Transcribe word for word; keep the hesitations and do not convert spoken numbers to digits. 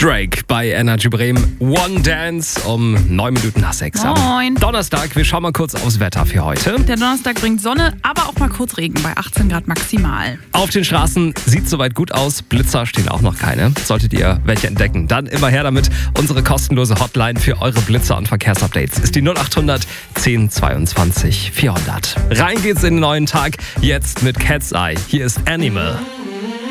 Drake bei Energy Bremen. One Dance um neun Minuten nach sechs. Moin. Donnerstag, wir schauen mal kurz aufs Wetter für heute. Der Donnerstag bringt Sonne, aber auch mal kurz Regen bei achtzehn Grad maximal. Auf den Straßen sieht soweit gut aus. Blitzer stehen auch noch keine. Solltet ihr welche entdecken, dann immer her damit. Unsere kostenlose Hotline für eure Blitzer und Verkehrsupdates ist die null acht hundert zehn zweiundzwanzig vierhundert. Rein geht's in den neuen Tag. Jetzt mit Cat's Eye. Hier ist Animal.